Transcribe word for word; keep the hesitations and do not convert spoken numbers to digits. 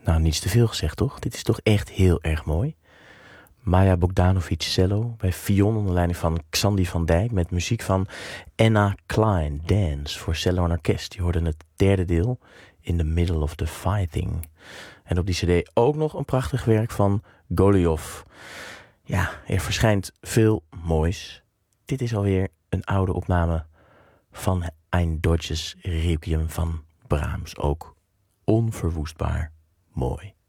Nou, niets te veel gezegd, toch? Dit is toch echt heel erg mooi. Maja Bogdanovic cello bij Fion onder leiding van Xandi van Dijk met muziek van Anna Klein, Dance voor cello en orkest. Je hoorde het derde deel, In the Middle of the Fighting. En op die cd ook nog een prachtig werk van Goliov. Ja, er verschijnt veel moois. Dit is alweer een oude opname van Ein Deutsches Requiem van Brahms. Ook onverwoestbaar mooi.